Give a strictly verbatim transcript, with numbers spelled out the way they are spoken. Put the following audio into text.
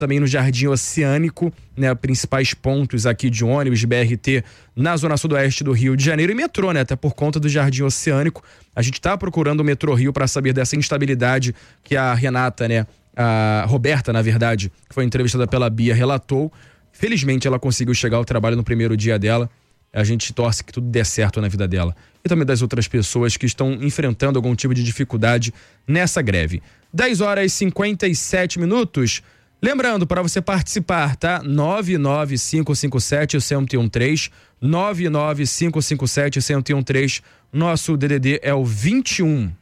também no Jardim Oceânico, né, principais pontos aqui de ônibus, de B R T, na zona sudoeste do Rio de Janeiro, e metrô, né, até por conta do Jardim Oceânico. A gente está procurando o Metrô Rio para saber dessa instabilidade que a Renata, né, a Roberta, na verdade, que foi entrevistada pela Bia, relatou. Felizmente ela conseguiu chegar ao trabalho no primeiro dia dela. A gente torce que tudo dê certo na vida dela. E também das outras pessoas que estão enfrentando algum tipo de dificuldade nessa greve. dez horas e cinquenta e sete minutos. Lembrando, para você participar, tá? nove nove cinco cinco sete, um zero um três, nove nove cinco cinco sete, um zero um três. Nosso D D D é o vinte e um